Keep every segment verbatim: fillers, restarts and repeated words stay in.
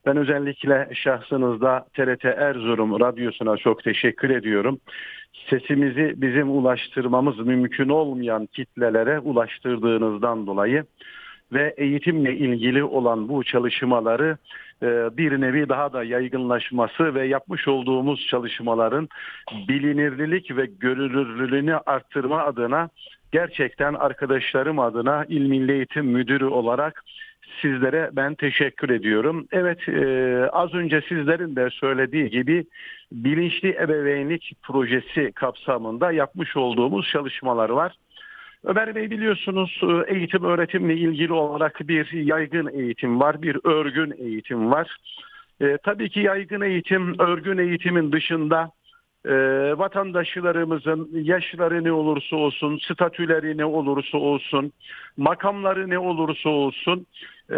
Ben özellikle şahsınızda T R T Erzurum Radyosu'na çok teşekkür ediyorum. Sesimizi bizim ulaştırmamız mümkün olmayan kitlelere ulaştırdığınızdan dolayı ve eğitimle ilgili olan bu çalışmaları e, bir nevi daha da yaygınlaşması ve yapmış olduğumuz çalışmaların bilinirlik ve görünürlüğünü arttırma adına gerçekten arkadaşlarım adına İl Milli Eğitim Müdürü olarak sizlere ben teşekkür ediyorum. Evet, e, az önce sizlerin de söylediği gibi bilinçli ebeveynlik projesi kapsamında yapmış olduğumuz çalışmalar var. Ömer Bey, biliyorsunuz eğitim öğretimle ilgili olarak bir yaygın eğitim var, bir örgün eğitim var. E, tabii ki yaygın eğitim, örgün eğitimin dışında e, vatandaşlarımızın yaşları ne olursa olsun, statüleri ne olursa olsun, makamları ne olursa olsun, e,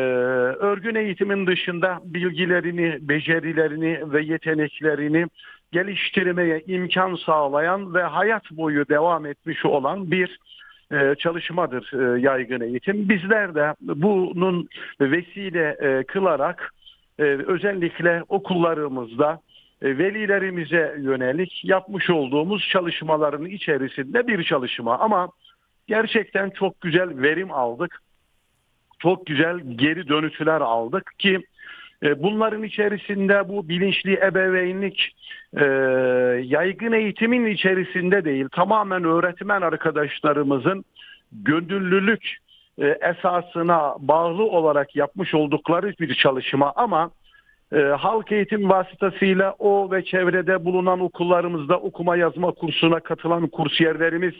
örgün eğitimin dışında bilgilerini, becerilerini ve yeteneklerini geliştirmeye imkan sağlayan ve hayat boyu devam etmiş olan bir e, çalışmadır e, yaygın eğitim. Bizler de bunun vesile e, kılarak e, özellikle okullarımızda e, velilerimize yönelik yapmış olduğumuz çalışmaların içerisinde bir çalışma. Ama gerçekten çok güzel verim aldık. Çok güzel geri dönüşler aldık ki bunların içerisinde bu bilinçli ebeveynlik e, yaygın eğitimin içerisinde değil, tamamen öğretmen arkadaşlarımızın gönüllülük e, esasına bağlı olarak yapmış oldukları bir çalışma. Ama e, halk eğitim vasıtasıyla o ve çevrede bulunan okullarımızda okuma yazma kursuna katılan kursiyerlerimiz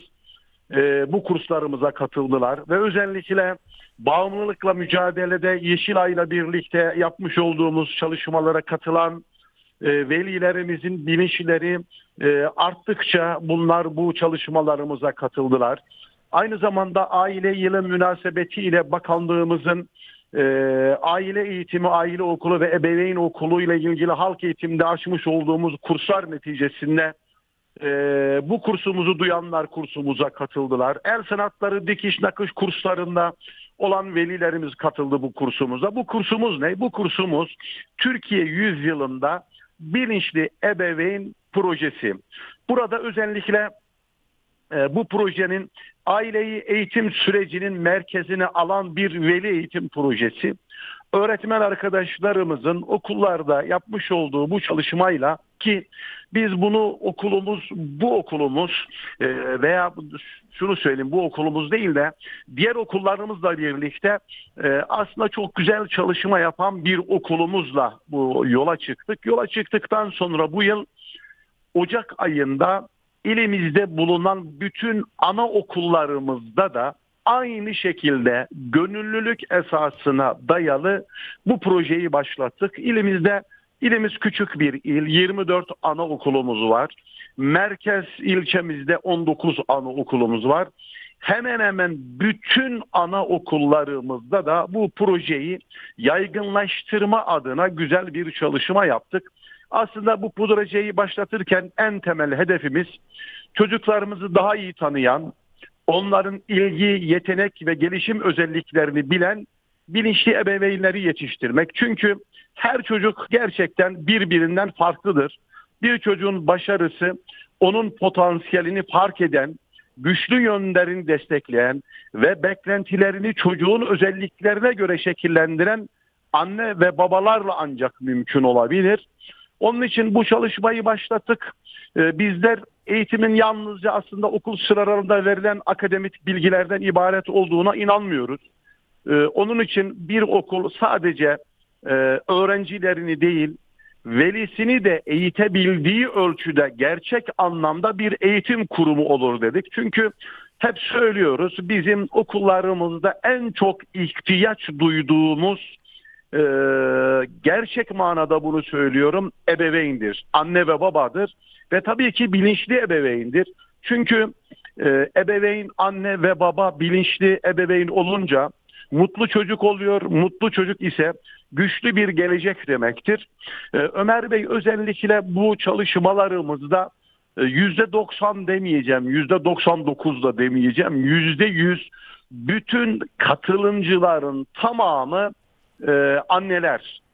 e, bu kurslarımıza katıldılar ve özellikle bağımlılıkla mücadelede Yeşilay'la birlikte yapmış olduğumuz çalışmalara katılan e, velilerimizin bilinçleri e, arttıkça bunlar bu çalışmalarımıza katıldılar. Aynı zamanda aile yılı münasebetiyle bakanlığımızın e, aile eğitimi, aile okulu ve ebeveyn okulu ile ilgili halk eğitimde açmış olduğumuz kurslar neticesinde Ee, bu kursumuzu duyanlar kursumuza katıldılar. El sanatları, dikiş nakış kurslarında olan velilerimiz katıldı bu kursumuza. Bu kursumuz ne? Bu kursumuz Türkiye yüzyılında bilinçli ebeveyn projesi. Burada özellikle e, bu projenin aileyi eğitim sürecinin merkezine alan bir veli eğitim projesi. Öğretmen arkadaşlarımızın okullarda yapmış olduğu bu çalışmayla, ki biz bunu okulumuz, bu okulumuz e, veya şunu söyleyeyim, bu okulumuz değil de diğer okullarımızla birlikte e, aslında çok güzel çalışma yapan bir okulumuzla bu yola çıktık. Yola çıktıktan sonra bu yıl Ocak ayında ilimizde bulunan bütün anaokullarımızda da aynı şekilde gönüllülük esasına dayalı bu projeyi başlattık. İlimizde, ilimiz küçük bir il, yirmi dört anaokulumuz var. Merkez ilçemizde on dokuz anaokulumuz var. Hemen hemen bütün anaokullarımızda da bu projeyi yaygınlaştırma adına güzel bir çalışma yaptık. Aslında bu projeyi başlatırken en temel hedefimiz çocuklarımızı daha iyi tanıyan, onların ilgi, yetenek ve gelişim özelliklerini bilen bilinçli ebeveynleri yetiştirmek. Çünkü her çocuk gerçekten birbirinden farklıdır. Bir çocuğun başarısı onun potansiyelini fark eden, güçlü yönlerini destekleyen ve beklentilerini çocuğun özelliklerine göre şekillendiren anne ve babalarla ancak mümkün olabilir. Onun için bu çalışmayı başlattık. Ee, bizler eğitimin yalnızca aslında okul sıralarında verilen akademik bilgilerden ibaret olduğuna inanmıyoruz. Ee, onun için bir okul sadece e, öğrencilerini değil, velisini de eğitebildiği ölçüde gerçek anlamda bir eğitim kurumu olur dedik. Çünkü hep söylüyoruz, bizim okullarımızda en çok ihtiyaç duyduğumuz, Ee, gerçek manada bunu söylüyorum, ebeveyndir. Anne ve babadır ve tabii ki bilinçli ebeveyndir. Çünkü e, ebeveyn, anne ve baba bilinçli ebeveyn olunca mutlu çocuk oluyor. Mutlu çocuk ise güçlü bir gelecek demektir. Ee, Ömer Bey, özellikle bu çalışmalarımızda yüzde doksan demeyeceğim, yüzde doksan dokuz da demeyeceğim, yüzde yüz bütün katılımcıların tamamı Ee, anneler.